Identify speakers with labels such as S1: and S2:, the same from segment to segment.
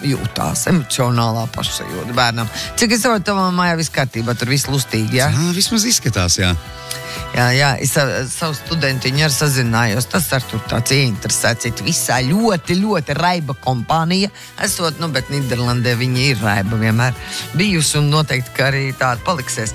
S1: jūtās, emocionālā pašsajūta bērnam. Cik es saprotu, tavā mājā viss kārtībā, tur viss lustīgi, jā?
S2: Jā, vismaz izskatās, jā.
S1: Jā, es savu studentiņu ar sazinājos, tas ar tur tāds ieinteresēts, visā ļoti, ļoti raiba kompānija, esot, bet Nīderlandē viņi ir raiba vienmēr bijusi un noteikti, ka arī tāda paliksies.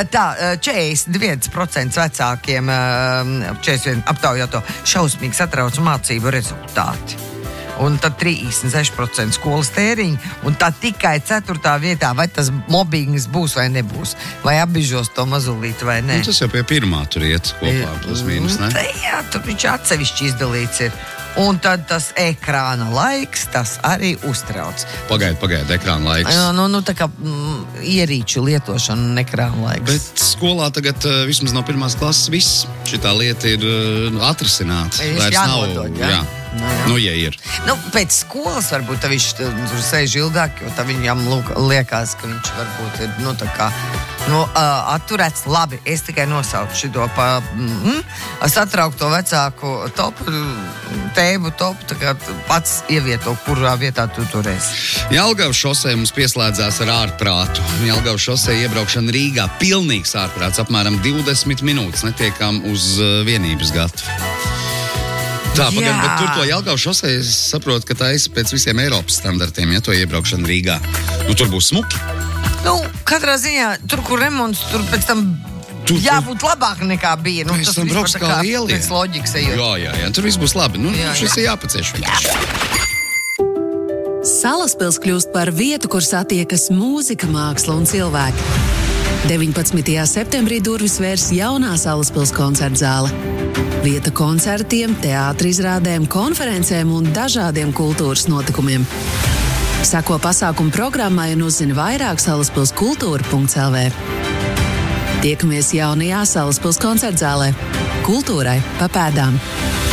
S1: 41% vecākiem, 41 aptaujāto šausmīgi satrauc mācību rezultāti. Un tad 36% skolas tēriņi, un tā tikai 4. vietā, vai tas mobbings būs vai nebūs, vai apbižos to mazulīti vai nē.
S2: Tas jau pie pirmā tur iet kopā, plus mīnus, ne?
S1: Jā, tur viņš atsevišķi izdalīts ir. Un tad tas ekrāna laiks, tas arī uztrauc.
S2: Pagaid, ekrāna laiks.
S1: Tā kā ierīču lietošana un ekrāna laiks.
S2: Bet skolā tagad vismaz no 1. klases viss šitā lieta ir atrisināta.
S1: Vairs
S2: jānodod,
S1: jā?
S2: Ja ir.
S1: Pēc skolas varbūt viņš tur sēž ilgāk, jo tā viņam liekas, ka viņš varbūt ir, atturēts. Labi, es tikai nosaucu šito satraukto vecāku tēvu topu, tā kā pats ievieto, kurā vietā tu tur esi.
S2: Jelgavas šosei mums pieslēdzās ar ārprātu. Jelgavas šosei iebraukšana Rīgā pilnīgs ārprāts, apmēram 20 minūtes netiekam uz vienības gatavi. Tā, pagaid, bet tur to Jelgavas šosei es saprotu, ka tā ir pēc visiem Eiropas standartiem, ja to iebraukšana Rīgā. Tur būs smuki.
S1: Katrā ziņā, tur, kur remonts, tur pēc tam jābūt labāk nekā bija.
S2: Tas brauks kā lielie.
S1: Pēc loģikas ejot.
S2: Jā, tur viss būs labi. Šis ir jāpacieš vienkārši.
S3: Salaspils kļūst par vietu, kur satiekas mūzika, māksla un cilvēki. 19. septembrī durvis vērs jaunā Salaspils koncertzāle. Vieta koncertiem, teātrizrādēm, konferencēm un dažādiem kultūras notikumiem. Sako pasākumu programmai un uzzini vairāk salaspilskultūra.lv. Tiekamies jaunajā Salaspils koncertzālē. Kultūrai pa pēdām.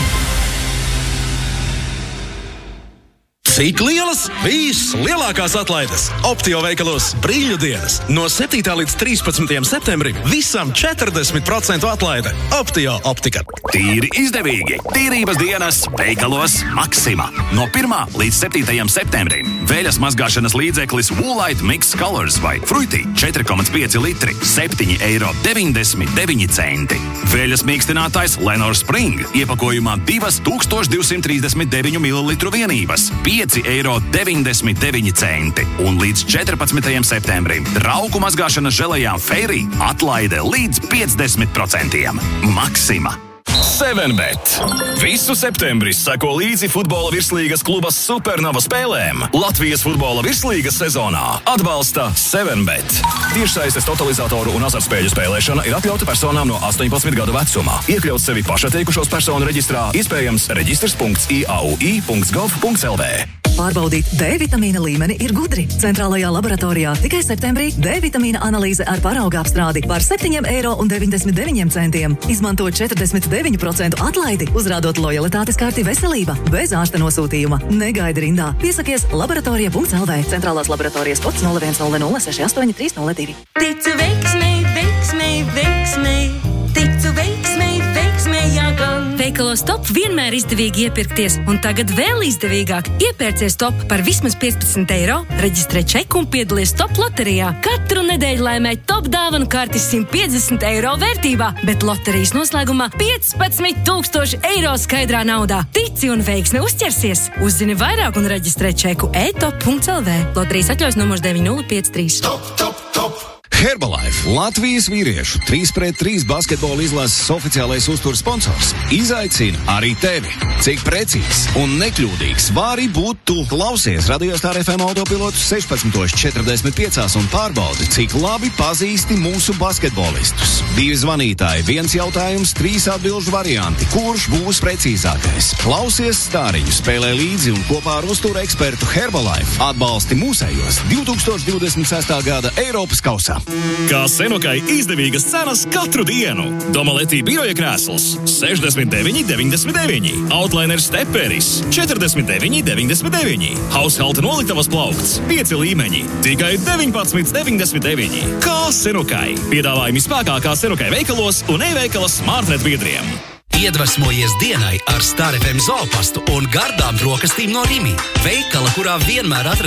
S4: Cik lielas? Vislielākās atlaides Optio veikalos Brīļu dienas. No 7. līdz 13. septembrim visam 40% atlaide. Optio optika.
S5: Tīri izdevīgi. Tīrības dienas veikalos Maxima. No 1. līdz 7. septembrim veļas mazgāšanas līdzeklis Woolite Mix Colors vai Fruity 4,5 litri 7,99 €. Veļas mīkstinātājs Lenor Spring iepakojumā 2239 ml vienības 5,99 €. Un līdz 14. septembrim trauku mazgāšanas želejām Fairy atlaide līdz 50%. Maxima. 7bet. Visu septembri sako līdzi futbola virslīgas kluba Supernova spēlēm. Latvijas futbola virslīgas sezonā atbalsta 7bet. Tiešsaistes totalizatoru un azartspēļu spēlēšana ir atļauta personām no 18 gadu vecumā. Iekļaut sevi pašatteikušos personu reģistrā, iespējams reģistrs.iaui.gov.lv.
S6: Pārbaudīt D vitamīna līmeni ir gudri. Centrālajā laboratorijā tikai septembrī D vitamīna analīze ar parauga apstrādi par 7,99 €. Izmantot 49% atlaidi, uzrādot lojalitātes karti veselība, bez ārsta nosūtījuma. Negaidi rindā. Piesakies laboratorija.lv. Centrālās laboratorijas kods 0100683002.
S7: Ticu veiksmei, veiksmei, veiksmei. Ticu veiksmei, veiksmei jāgan. Veikalos Top vienmēr izdevīgi iepirkties, un tagad vēl izdevīgāk. Iepērcies Top par vismaz 15 €, reģistrē čeku un piedalies Top loterijā. Katru nedēļu laimē Top dāvanu karti 150 € vērtībā, bet loterijas noslēgumā 15 000 € skaidrā naudā. Tici un veiksme uzķersies. Uzzini vairāk un reģistrē čeku e-top.lv. Loterijas atļaujas numurs 9053.
S4: Top! Herbalife, Latvijas vīriešu 3-pret-3 basketbola izlases oficiālais uzturs sponsors, izaicina arī tevi. Cik precīzs un nekļūdīgs vari būt tu. Klausies Radio Star FM autopilotu 16:45 un pārbaudi, cik labi pazīsti mūsu basketbolistus. 2 zvanītāji, 1 jautājums, 3 atbilžu varianti. Kurš būs precīzākais? Klausies stāriņu, spēlē līdzi un kopā ar uzturu ekspertu Herbalife atbalsti mūsējos 2026. gada Eiropas kausā. Kā Senokai izdevīgas cenas katru dienu. Domaletī biroja krēsls 69,99 €. Outliner Steperis 49,99 €. Haushalta noliktavas plaukts 5 līmeņi tikai 19,99 €. Kā Senokai. Piedāvājumi spēkā kā Senokai veikalos un e-veikala Smartnet biedriem.
S8: Iedvesmojies dienai ar Star FM zoopastu un gardām brokastīm no Rimi. Veikala, kurā vienmēr atradīsies